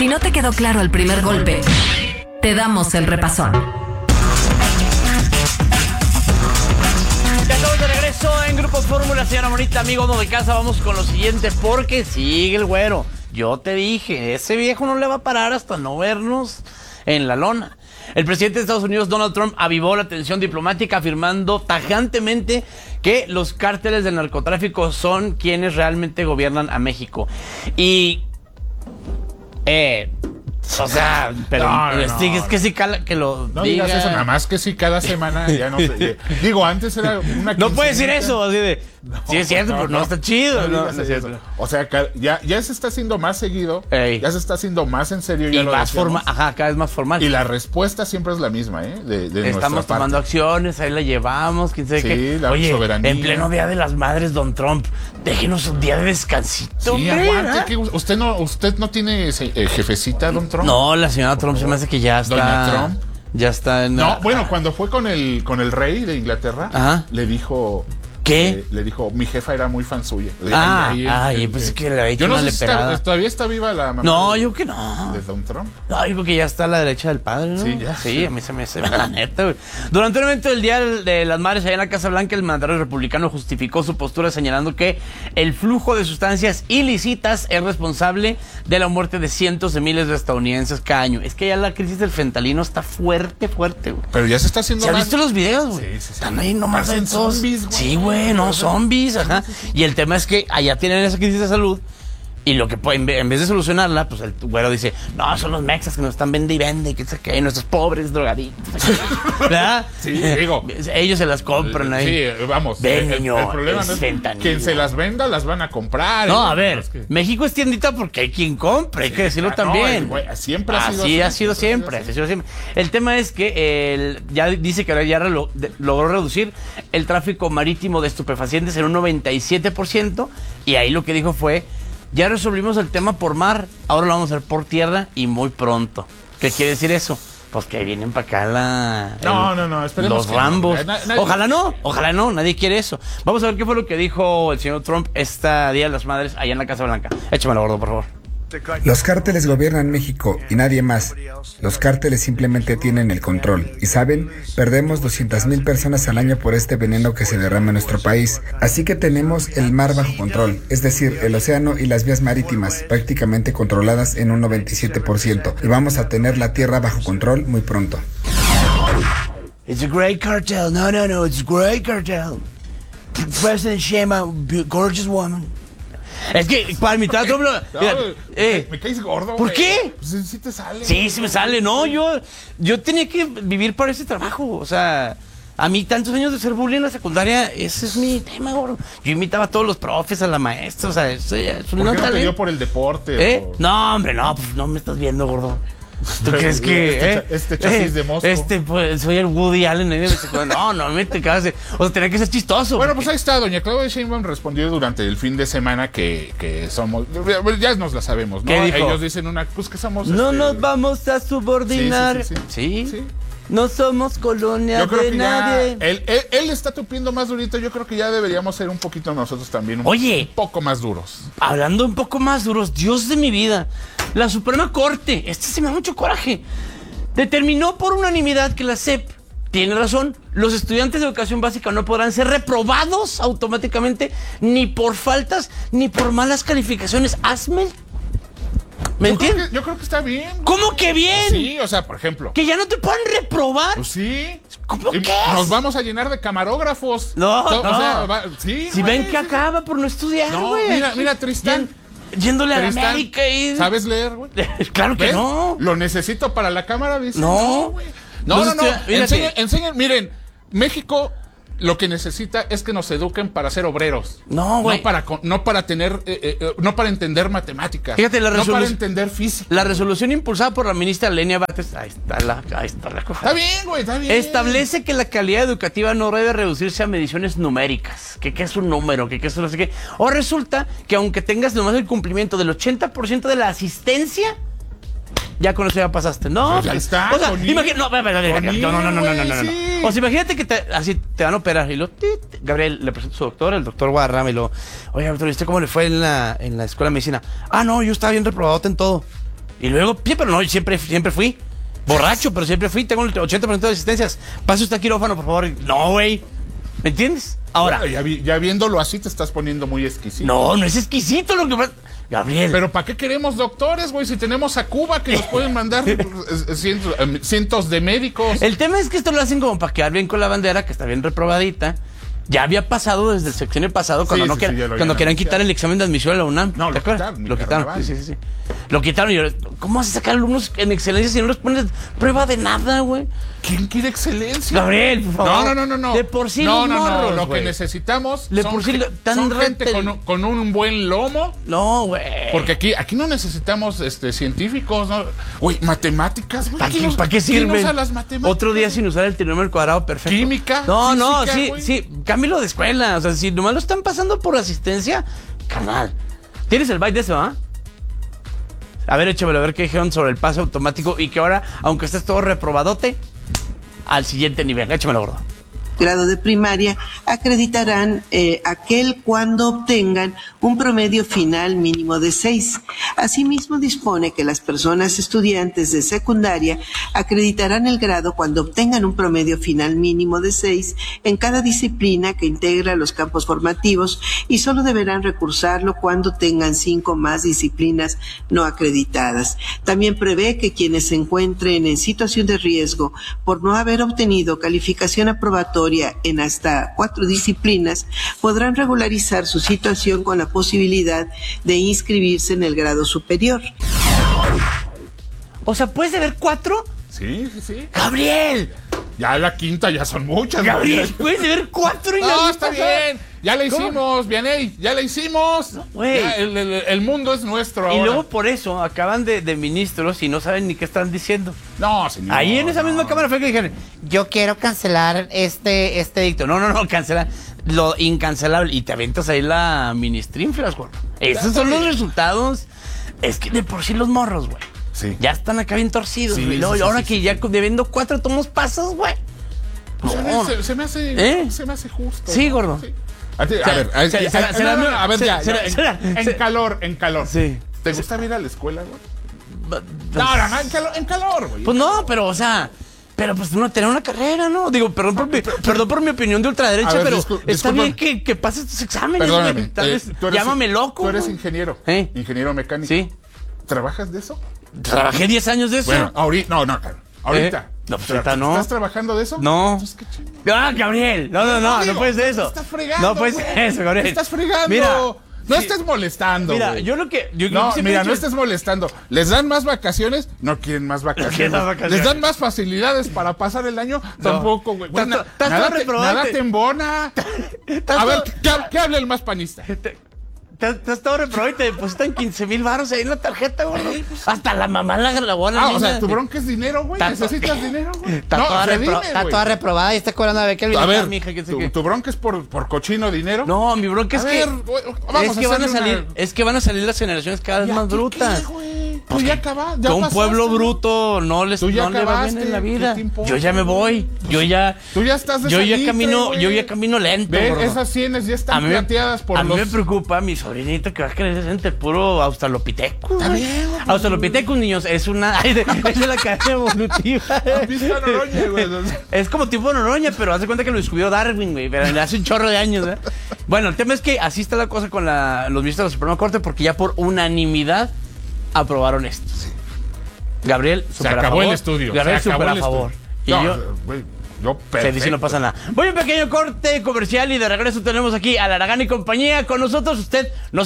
Si no te quedó claro el primer golpe, te damos el repasón. Ya estamos de regreso en Grupo Fórmula, señora bonita, amigo de casa. Vamos con lo siguiente, porque sigue el güero. Yo te dije, ese viejo no le va a parar hasta no vernos en la lona. El presidente de Estados Unidos, Donald Trump, avivó la tensión diplomática afirmando tajantemente que los cárteles del narcotráfico son quienes realmente gobiernan a México. Y... o sea, pero es que sí cala que lo no diga. digas eso, nada más que sí cada semana ya no sé. Digo, antes era una no puede decir eso, así de sí es cierto, pero no está chido. No es cierto. O sea, ya se está haciendo más seguido, ya se está haciendo más en serio. Y más formal, cada vez más formal. Y la respuesta siempre es la misma, de estamos tomando acciones, ahí la llevamos, quién sabe qué. La soberanía. En pleno Día de las Madres, don Trump, déjenos un día de descansito. Sí, aguante, que usted no tiene jefecita, don Trump. No, la señora Trump se me hace que ya está. Doña Trump. Ya está en. No, bueno, cuando fue con el rey de Inglaterra, le dijo. ¿Qué? Le dijo, mi jefa era muy fan suya. Pues que le había hecho yo no una sé si todavía está viva la mamá. No, yo que no. ¿De Don Trump? No, yo creo que ya está a la derecha del padre, ¿no? Sí, ya. Sí, a mí se me hace la neta, güey. Durante un evento del Día de las Madres allá en la Casa Blanca, el mandatario republicano justificó su postura señalando que el flujo de sustancias ilícitas es responsable de la muerte de cientos de miles de estadounidenses cada año. Es que ya la crisis del fentanilo está fuerte, güey. Pero ya se está haciendo ¿Se han visto los videos, güey? Sí. Están ahí nomás en todos. Zombies, güey. Sí, güey, no, zombies, ajá. Y el tema es que allá tienen esa crisis de salud. Y lo que en vez de solucionarla, pues el güero dice, no, son los mexas que nos están vende y vende, que sé qué, nuestros pobres drogaditos. ¿Verdad? Sí, digo. Ellos se las compran ahí. Sí, vamos. Ven, niño, el problema no es fentanilo. quien se las venda, las van a comprar. No, a ver, México es tiendita porque hay quien compra, hay que decirlo también. Siempre ha sido así. Ha sido siempre. El tema es que ya dice que ya logró reducir el tráfico marítimo de estupefacientes en un 97%, y ahí lo que dijo fue, ya resolvimos el tema por mar, ahora lo vamos a hacer por tierra y muy pronto. ¿Qué quiere decir eso? Pues que vienen para acá No, esperemos los Rambos. No. Ojalá no, nadie quiere eso. Vamos a ver qué fue lo que dijo el señor Trump este Día de las Madres allá en la Casa Blanca. Échamelo, gordo, por favor. Los cárteles gobiernan México y nadie más. Los cárteles simplemente tienen el control. Y saben, perdemos 200,000 personas al año por este veneno que se derrama en nuestro país. Así que tenemos el mar bajo control, es decir, el océano y las vías marítimas prácticamente controladas en un 97%. Y vamos a tener la tierra bajo control muy pronto. It's a great cartel. No, it's a great cartel. President Shema, gorgeous woman. Es que para imitar a Trump me caes gordo. ¿Por qué? Pues sí te sale. Sí me sale. No, yo tenía que vivir para ese trabajo. O sea, a mí tantos años de ser bullying en la secundaria, ese es mi tema, gordo. Yo imitaba a todos los profes, a la maestra, o sea, eso ya es un no te dio por el deporte? No, hombre, no, pues no me estás viendo, gordo. ¿Tú crees que este chasis de Mosco? Pues soy el Woody Allen. No me te cagas. O sea, tenía que ser chistoso. Bueno, pues ahí está. Doña Claudia Sheinbaum respondió durante el fin de semana que somos. Ya nos la sabemos, ¿no? ¿Qué dijo? Ellos dicen pues que somos. No nos vamos a subordinar. Sí. No somos colonia de nadie. Él está tupiendo más durito. Yo creo que ya deberíamos ser un poquito nosotros también. Un poco más duros. Hablando un poco más duros, Dios de mi vida. La Suprema Corte, se me da mucho coraje, determinó por unanimidad que la SEP tiene razón. Los estudiantes de educación básica no podrán ser reprobados automáticamente ni por faltas ni por malas calificaciones. Hazme. ¿Me entiendes? Yo creo que está bien. ¿Cómo que bien? Sí, o sea, por ejemplo. ¿Que ya no te puedan reprobar? Pues sí. ¿Cómo qué? Nos vamos a llenar de camarógrafos. No. O sea, sí. Si ven que acaba por no estudiar, güey. No, mira, Tristán. Yéndole a la América y... ¿Sabes leer, güey? Claro que no. Lo necesito para la cámara, dice. No. No. Enseñen, miren, México lo que necesita es que nos eduquen para ser obreros. No, güey. No para entender matemáticas. Fíjate, no para entender física. La resolución impulsada por la ministra Lenia Batres, ahí está la cosa. Está bien, güey, está bien. Establece que la calidad educativa no debe reducirse a mediciones numéricas. ¿Qué es un número? ¿Qué es no sé qué? O resulta que aunque tengas nomás el cumplimiento del 80% de la asistencia, ya con eso ya pasaste. No, pues ya está. O sea, imagínate, no. O sea, imagínate que así te van a operar y Gabriel le presenta a su doctor, el doctor Guadarrama, y oye, doctor, ¿y usted cómo le fue en la escuela de medicina? No, yo estaba bien reprobado en todo. Y luego, pero no, siempre fui. Borracho, pero siempre fui. Tengo el 80% de asistencias. Pase usted a quirófano, por favor. No, güey. ¿Me entiendes? Ahora. Bueno, ya viéndolo así te estás poniendo muy exquisito. No es exquisito lo que pasa. Gabriel. Pero ¿para qué queremos doctores, güey? Si tenemos a Cuba que nos pueden mandar cientos de médicos. El tema es que esto lo hacen como para quedar bien con la bandera, que está bien reprobadita. Ya había pasado desde el sexenio pasado cuando cuando querían quitar el examen de admisión a la UNAM. No, ¿te acuerdas? Lo quitaron. Sí. Lo quitaron. Y yo, ¿cómo vas a sacar alumnos en excelencia si no les pones prueba de nada, güey? ¿Quién quiere excelencia? Gabriel, por favor. No. De por sí los morros, Lo güey. que necesitamos son gente con un buen lomo. No, güey. Porque aquí no necesitamos científicos, ¿no? Güey, matemáticas, güey. ¿Para qué sirven? ¿Quién usa las matemáticas? Otro día sin usar el trinomio al cuadrado, perfecto. Química. No, física, sí. Cámbialo de escuela. O sea, si nomás lo están pasando por asistencia, carnal. ¿Tienes el byte de eso, ah? A ver, échamelo, a ver qué dijeron sobre el pase automático y que ahora, aunque estés todo reprobadote, al siguiente nivel. Échamelo, gordo. Grado de primaria acreditarán aquel cuando obtengan un promedio final mínimo de 6. Asimismo, dispone que las personas estudiantes de secundaria acreditarán el grado cuando obtengan un promedio final mínimo de 6 en cada disciplina que integra los campos formativos y solo deberán recursarlo cuando tengan 5 más disciplinas no acreditadas. También prevé que quienes se encuentren en situación de riesgo por no haber obtenido calificación aprobatoria en hasta 4 disciplinas podrán regularizar su situación con la posibilidad de inscribirse en el grado superior. O sea, ¿puedes deber 4? Sí. ¡Gabriel! Ya la quinta ya son muchas. Gabriel, ¿puedes deber 4? No, está bien. Ya la hicimos, Vianey. Ya la hicimos. Güey. El mundo es nuestro ahora. Y luego por eso acaban de ministros y no saben ni qué están diciendo. No, señor. Ahí en esa misma cámara fue que dijeron, yo quiero cancelar este edicto. No, cancelar lo incancelable. Y te aventas ahí la ministrinflas, güey. Esos son los resultados. Es que de por sí los morros, güey. Sí. Ya están acá bien torcidos, güey. Sí, Y ahora que ya debiendo 4 tomos pasos, güey. No. Se me hace justo. Sí, gordo. Sí. A ver, en calor. Sí. ¿Te gusta ir a la escuela, güey? No, en calor, güey. Pues no, pero, o sea, pues uno tener una carrera, ¿no? Digo, perdón por mi opinión de ultraderecha, ver, pero está bien que pases tus exámenes, perdóname, güey. Tal vez, llámame loco. Tú eres güey. ingeniero. Ingeniero mecánico. Sí. ¿Trabajas de eso? Trabajé 10 años de eso. Bueno, ahorita. No, pues ahorita no. ¿Estás trabajando de eso? No. Pues qué chingada. Gabriel. No puedes de eso. Estás fregando. No puedes de eso, Gabriel. Estás fregando. Mira. No estés molestando. Mira, güey. yo lo que. No estés molestando. ¿Les dan más vacaciones? No quieren más vacaciones. ¿Les dan más facilidades para pasar el año? Tampoco, güey. Nada te embona. A ver, ¿qué habla el más panista? Te has todo reprobado y te depositan 15,000 varos ahí en la tarjeta, güey. Hasta la mamá la grabó a la niña. O sea, tu bronca es dinero, güey. Necesitas dinero, güey. Está toda reprobada y está cobrando a beca. A ver, ¿tu bronca es por cochino dinero? No, mi bronca es que... Es que van a salir las generaciones cada vez más brutas. Tú ya acabaste. Que un pueblo bruto no le va bien en la vida. Yo ya me voy. Tú ya estás de Yo ya saliste, camino lento. Ve, esas sienes ya están plateadas por A mí me preocupa mi sobrinito que va a querer ser el puro Australopithecus. Está bien. Australopithecus, niños, es de la cadena evolutiva. ¿Has visto a Noroña, güey? Es como tipo Noroña, pero haz de cuenta que lo descubrió Darwin, güey. Pero hace un chorro de años, ¿eh? Bueno, el tema es que así está la cosa con los ministros de la Suprema Corte, porque ya por unanimidad aprobaron esto. Sí. Gabriel, se acabó el estudio. Gabriel, súper a favor. Y yo perfecto. Se dice no pasa nada. Voy a un pequeño corte comercial y de regreso tenemos aquí a Laragán y compañía con nosotros. Usted no